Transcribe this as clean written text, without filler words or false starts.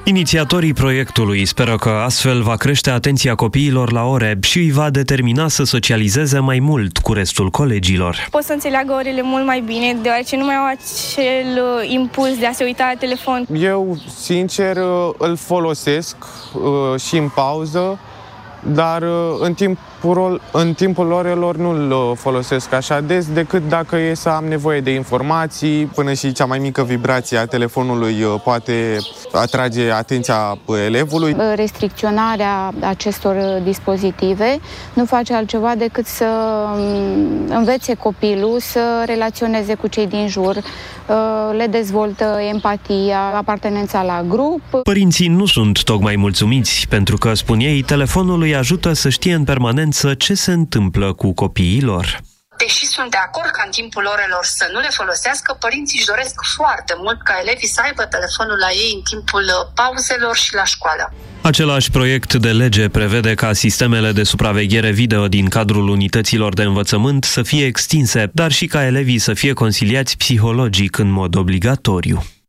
Inițiatorii proiectului speră că astfel va crește atenția copiilor la ore și îi va determina să socializeze mai mult cu restul colegilor. Pot să înțeleagă orele mult mai bine, deoarece nu mai au acel impuls de a se uita la telefon. Eu, sincer, îl folosesc și în pauză, dar în timpul orelor nu-l folosesc așa des, decât dacă e să am nevoie de informații. Până și cea mai mică vibrație a telefonului poate atrage atenția elevului. Restricționarea acestor dispozitive nu face altceva decât să învețe copilul să relaționeze cu cei din jur, le dezvoltă empatia, apartenența la grup. Părinții nu sunt tocmai mulțumiți, pentru că, spun ei, telefonul îi ajută să știe în permanență ce se întâmplă cu copiii lor. Deși sunt de acord ca în timpul orelor să nu le folosească, părinții își doresc foarte mult ca elevii să aibă telefonul la ei în timpul pauzelor și la școală. Același proiect de lege prevede ca sistemele de supraveghere video din cadrul unităților de învățământ să fie extinse, dar și ca elevii să fie consiliați psihologic în mod obligatoriu.